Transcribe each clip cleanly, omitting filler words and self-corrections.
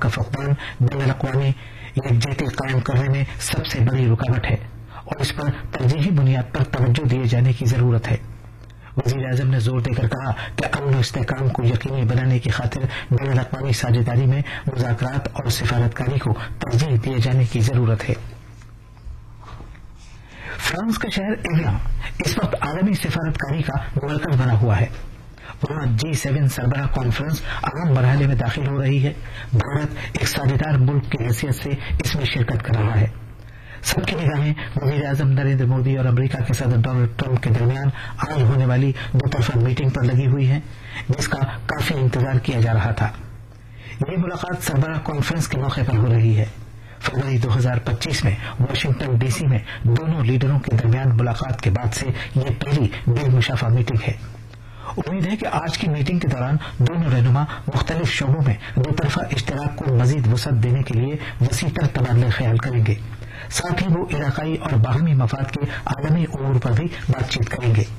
کا فقدان بین الاقوامی یکجہتی قائم کرنے میں سب سے بڑی رکاوٹ ہے اور اس پر ترجیحی بنیاد پر توجہ دیے جانے کی ضرورت ہے۔ وزیر اعظم نے زور دے کر کہا کہ امن و استحکام کو یقینی بنانے کی خاطر بین الاقوامی ساجھیداری میں مذاکرات اور سفارتکاری کو ترجیح دیے جانے کی ضرورت ہے۔ فرانس کا شہر ایویان اس وقت عالمی سفارتکاری کا مرکز بنا ہوا ہے۔ وہاں G7 سربراہ کانفرنس اہم مرحلے میں داخل ہو رہی ہے۔ بھارت ایک ساجھیدار ملک کی حیثیت سے اس میں شرکت کر رہا ہے۔ سب کی نگاہیں وزیر اعظم نریندر مودی اور امریکہ کے صدر ڈونلڈ ٹرمپ کے درمیان آج ہونے والی دوطرفہ میٹنگ پر لگی ہوئی ہے، جس کا کافی انتظار کیا جا رہا تھا۔ یہ ملاقات سربراہ کانفرنس کے موقع پر ہو رہی ہے۔ فروری 2025 میں واشنگٹن ڈی سی میں دونوں لیڈروں کے درمیان ملاقات کے بعد سے یہ پہلی بے مشافہ میٹنگ ہے۔ امید ہے کہ آج کی میٹنگ کے دوران دونوں رہنما مختلف شعبوں میں دوطرفہ اشتراک کو مزید وسعت دینے کے لیے وسیع تر تبادلہ خیال کریں گے۔ ساتھ ہی وہ علاقائی اور باہمی مفاد کے عالمی امور پر بھی بات چیت کریں گے۔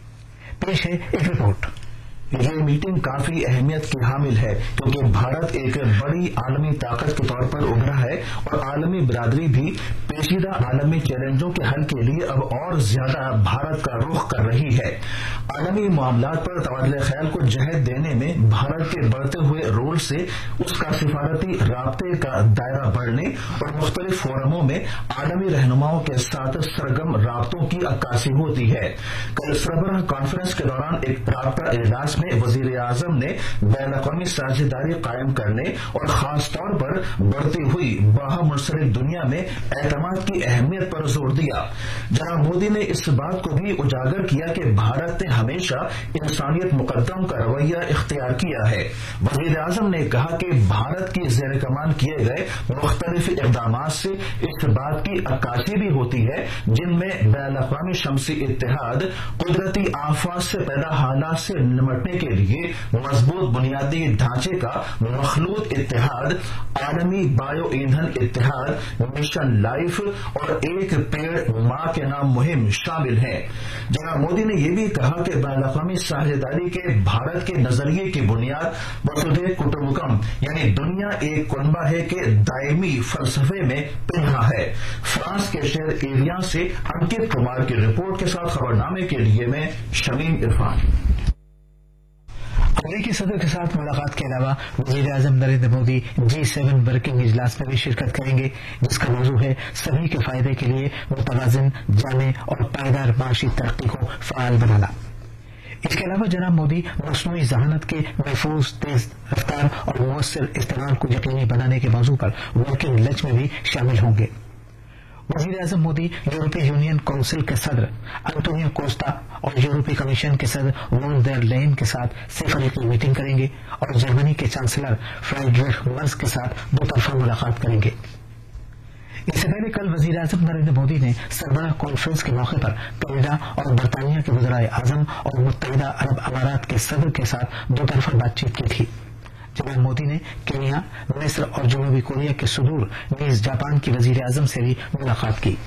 پیش ہے ایک رپورٹ۔ یہ میٹنگ کافی اہمیت کی حامل ہے کیونکہ بھارت ایک بڑی عالمی طاقت کے طور پر ابھرا ہے اور عالمی برادری بھی پیچیدہ عالمی چیلنجوں کے حل کے لیے اب اور زیادہ بھارت کا رخ کر رہی ہے۔ عالمی معاملات پر تبادلہ خیال کو جہت دینے میں بھارت کے بڑھتے ہوئے رول سے اس کا سفارتی رابطے کا دائرہ بڑھنے اور مختلف فورموں میں عالمی رہنماؤں کے ساتھ سرگرم رابطوں کی عکاسی ہوتی ہے۔ کل سربراہ کانفرنس کے دوران ایک رابطہ اجلاس میں وزیر اعظم نے بین الاقوامی ساجھیداری قائم کرنے اور خاص طور پر بڑھتی ہوئی باہم منسلک دنیا میں اعتماد کی اہمیت پر زور دیا۔ جناب مودی نے اس بات کو بھی اجاگر کیا کہ بھارت نے ہمیشہ انسانیت مقدم کا رویہ اختیار کیا ہے۔ وزیر اعظم نے کہا کہ بھارت کی زیر کمان کیے گئے مختلف اقدامات سے اس بات کی عکاسی بھی ہوتی ہے جن میں بین الاقوامی شمسی اتحاد، قدرتی آفات سے پیدا حالات سے نمٹنے کے لیے مضبوط بنیادی ڈھانچے کا مخلوط اتحاد، عالمی بایو ایندھن اتحاد، مشن لائف اور ایک پیڑ ماں کے نام مہم شامل ہیں۔ جناب مودی نے یہ بھی کہا کہ بین الاقوامی ساجھیداری کے بھارت کے نظریے کی بنیاد وسودھیو کٹمبکم یعنی دنیا ایک کنبہ ہے کے دائمی فلسفے میں پنہا ہے۔ فرانس کے شہر ایویان سے انکت کمار کی رپورٹ کے ساتھ خبرنامے کے لیے میں شمیم عرفان۔ امریکی صدر کے ساتھ ملاقات کے علاوہ وزیر اعظم نریندر مودی G7 ورکنگ اجلاس میں بھی شرکت کریں گے، جس کا موضوع ہے سبھی کے فائدے کے لیے متوازن، جامع اور پائیدار معاشی ترقی کو فعال بنانا۔ اس کے علاوہ جناب مودی مصنوعی ذہانت کے محفوظ، تیز رفتار اور مؤثر استعمال کو یقینی بنانے کے موضوع پر ورکنگ لنچ میں بھی شامل ہوں گے۔ وزیر اعظم مودی یورپی یونین کونسل کے صدر انٹونیو کوسٹا اور یورپی کمیشن کے صدر وان در لائن کے ساتھ سفارتی میٹنگ کریں گے اور جرمنی کے چانسلر فرائیڈریخ مرز کے ساتھ دوطرفہ ملاقات کریں گے۔ اس سے پہلے کل وزیر اعظم نریندر مودی نے سربراہ کانفرنس کے موقع پر کینیڈا اور برطانیہ کے وزرائے اعظم اور متحدہ عرب امارات کے صدر کے ساتھ دوطرفہ بات چیت کی تھی۔ جناب مودی نے کینیا، مصر اور جنوبی کوریا کے صدور نیز جاپان کی وزیر اعظم سے بھی ملاقات کی۔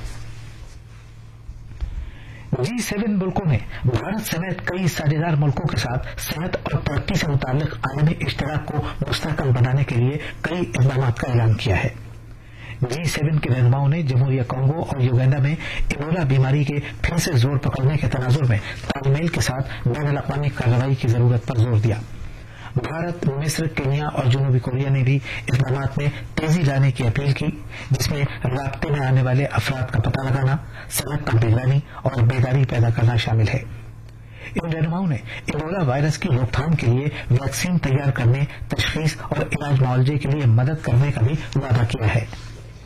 G7 ملکوں نے بھارت سمیت کئی ساجھیدار ملکوں کے ساتھ صحت اور ترقی سے متعلق عالمی اشتراک کو مستحکم بنانے کے لیے کئی اقدامات کا اعلان کیا ہے۔ G7 کے رہنماؤں نے جمہوریہ کانگو اور یوگینڈا میں ایبولا بیماری کے پھر سے زور پکڑنے کے تناظر میں تال میل کے ساتھ بین الاقوامی کارروائی کی ضرورت پر زور دیا۔ بھارت، مصر، کینیا اور جنوبی کوریا نے بھی اقدامات میں تیزی لانے کی اپیل کی، جس میں رابطے میں آنے والے افراد کا پتہ لگانا، صنعت کا نگرانی اور بیداری پیدا کرنا شامل ہے۔ ان رہنماؤں نے ایبولا وائرس کی روک تھام کے لیے ویکسین تیار کرنے، تشخیص اور علاج معالجے کے لیے مدد کرنے کا بھی وعدہ کیا ہے۔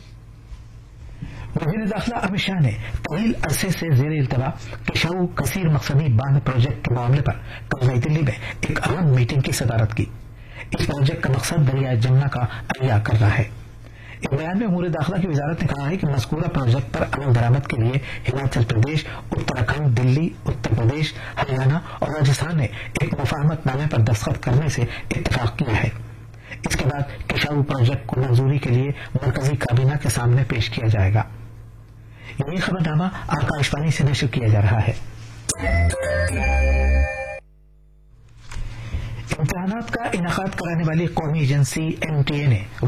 وزیر داخلہ امت شاہ نے طویل عرصے سے زیر التوا کشاؤ کثیر مقصدی باندھ پروجیکٹ کے معاملے پر کل نئی دلی میں ایک اہم میٹنگ کی صدارت کی۔ اس پروجیکٹ کا مقصد دریائے جمنا کا احیاء کرنا ہے۔ ایک بیان میں امور داخلہ کی وزارت نے کہا ہے کہ مذکورہ پروجیکٹ پر عمل درآمد کے لیے ہماچل پردیش، اتراکھنڈ، دلی، اتر پردیش، ہریانہ اور راجستھان نے ایک مفاہمت نامے پر دستخط کرنے سے اتفاق کیا ہے۔ اس کے بعد کشاؤ پروجیکٹ کو منظوری کے لیے مرکزی کابینہ کے سامنے پیش کیا جائے گا۔ یہ خبر نامہ آکاش وانی سے نشر کیا جا رہا ہے۔ امتحانات کا انعقاد کرانے والی قومی ایجنسی NTA نے